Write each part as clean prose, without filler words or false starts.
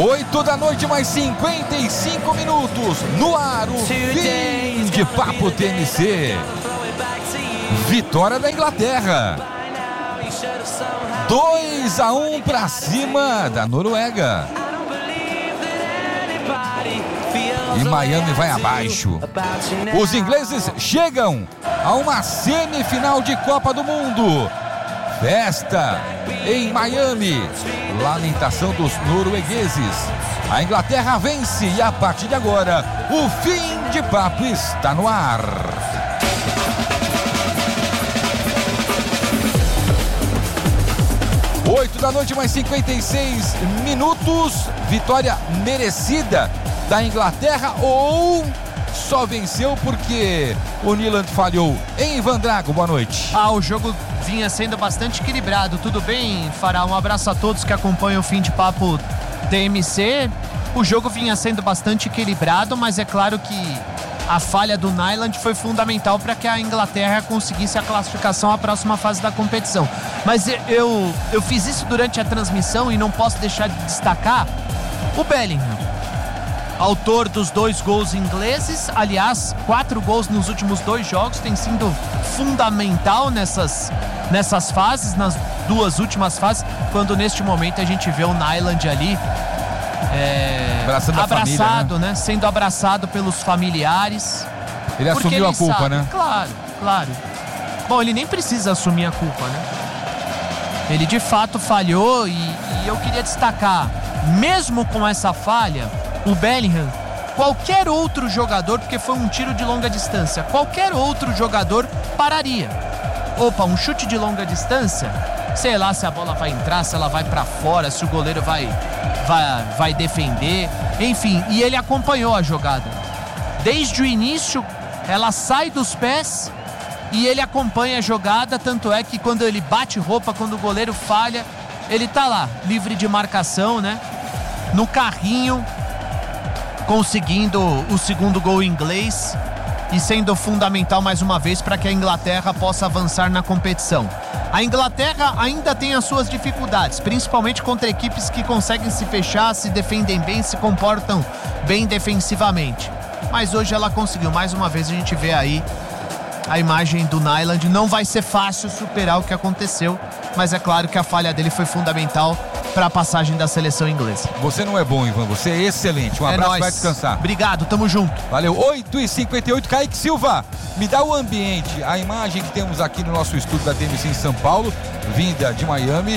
8 da noite, mais 55 minutos. No ar, o fim de Papo TMC. Vitória da Inglaterra. 2-1 para cima da Noruega. E Miami vai abaixo. Os ingleses chegam a uma semifinal de Copa do Mundo. Festa em Miami. Lamentação dos noruegueses. A Inglaterra vence e a partir de agora o fim de papo está no ar. Oito da noite, mais 56 minutos. Vitória merecida da Inglaterra ou só venceu porque o Nyland falhou? Em Ivan Drago, boa noite. O jogo vinha sendo bastante equilibrado. Tudo bem, Fará? Um abraço a todos que acompanham o Fim de Papo TMC. O jogo vinha sendo bastante equilibrado, mas é claro que a falha do Nyland foi fundamental para que a Inglaterra conseguisse a classificação à próxima fase da competição. Mas eu fiz isso durante a transmissão e não posso deixar de destacar o Bellingham, autor dos 2 gols ingleses. Aliás, 4 gols nos últimos 2 jogos, tem sido fundamental nessas fases, nas 2 últimas fases, quando neste momento a gente vê o Nyland ali abraçado, né? Sendo abraçado pelos familiares. Ele assumiu a culpa, né? Claro. Bom, ele nem precisa assumir a culpa, né? Ele de fato falhou e eu queria destacar, mesmo com essa falha, o Bellingham, qualquer outro jogador, porque foi um tiro de longa distância, qualquer outro jogador pararia. Opa, um chute de longa distância, sei lá se a bola vai entrar, se ela vai pra fora, se o goleiro vai defender, enfim, e ele acompanhou a jogada. Desde o início, ela sai dos pés e ele acompanha a jogada, tanto é que quando ele bate roupa, quando o goleiro falha, ele tá lá, livre de marcação, né? No carrinho, conseguindo o segundo gol inglês e sendo fundamental mais uma vez para que a Inglaterra possa avançar na competição. A Inglaterra ainda tem as suas dificuldades, principalmente contra equipes que conseguem se fechar, se defendem bem, se comportam bem defensivamente. Mas hoje ela conseguiu, mais uma vez a gente vê aí a imagem do Nyland. Não vai ser fácil superar o que aconteceu, mas é claro que a falha dele foi fundamental para a passagem da seleção inglesa. Você não é bom, Ivan, você é excelente. Um abraço, vai descansar. Obrigado, tamo junto. Valeu. 8h58, Kaique Silva, me dá o ambiente. A imagem que temos aqui no nosso estúdio da TMC em São Paulo, vinda de Miami,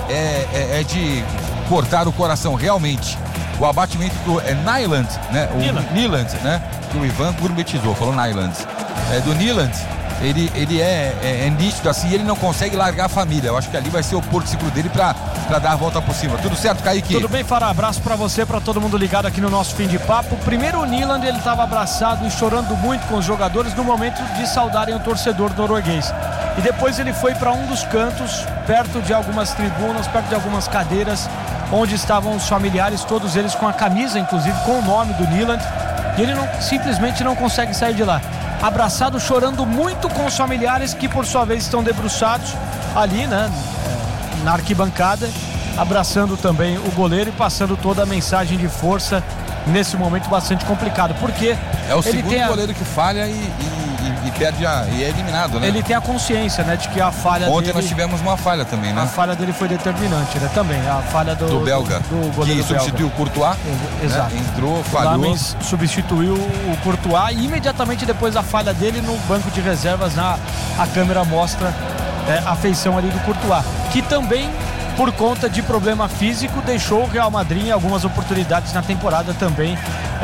é de cortar o coração, realmente. O abatimento do Nyland, né? O Nyland, né? Que o Ivan gourmetizou, falou Nyland. Do Nyland, ele é nítido assim, ele não consegue largar a família. Eu acho que ali vai ser o porto seguro dele pra dar a volta por cima. Tudo certo, Kaique? Tudo bem, Fará? Abraço pra você, pra todo mundo ligado aqui no nosso Fim de Papo. Primeiro, o Nyland, ele tava abraçado e chorando muito com os jogadores no momento de saudarem o torcedor norueguês. E depois ele foi para um dos cantos, perto de algumas tribunas, perto de algumas cadeiras, onde estavam os familiares, todos eles com a camisa, inclusive, com o nome do Nyland. E ele simplesmente não consegue sair de lá. Abraçado, chorando muito com os familiares, que por sua vez estão debruçados ali, né, na arquibancada, abraçando também o goleiro e passando toda a mensagem de força nesse momento bastante complicado, porque é o segundo goleiro que falha e perde e é eliminado, né? Ele tem a consciência, né, de que a falha Ontem nós tivemos uma falha também, né? A falha dele foi determinante, né? Também, a falha do belga, do goleiro que substituiu o Courtois. Exato. Né? Entrou, falhou. Lamens substituiu o Courtois e imediatamente depois da falha dele no banco de reservas, a câmera mostra a feição ali do Courtois, que também, por conta de problema físico, deixou o Real Madrid em algumas oportunidades na temporada também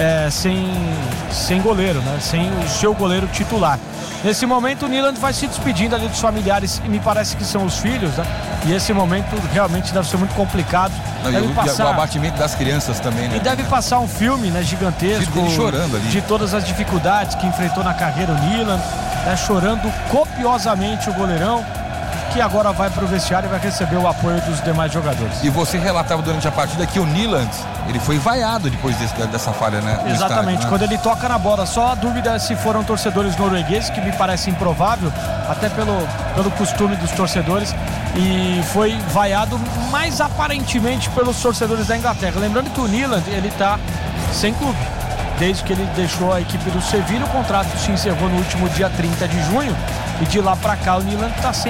sem goleiro, né? Sem o seu goleiro titular. Nesse momento o Nyland vai se despedindo ali dos familiares, e me parece que são os filhos, né? E esse momento realmente deve ser muito complicado. O abatimento das crianças também, né? E deve passar um filme, né, gigantesco, ele chorando ali, de todas as dificuldades que enfrentou na carreira o Nyland, né, chorando copiosamente o goleirão. que agora vai para o vestiário e vai receber o apoio dos demais jogadores. E você relatava durante a partida que o Nyland, ele foi vaiado depois dessa falha, né? Exatamente, estádio, né? Quando ele toca na bola. Só a dúvida é se foram torcedores noruegueses, que me parece improvável, até pelo costume dos torcedores, e foi vaiado mais aparentemente pelos torcedores da Inglaterra. Lembrando que o Nyland, ele está sem clube. Desde que ele deixou a equipe do Sevilha, o contrato se encerrou no último dia 30 de junho, e de lá para cá o Nyland está sem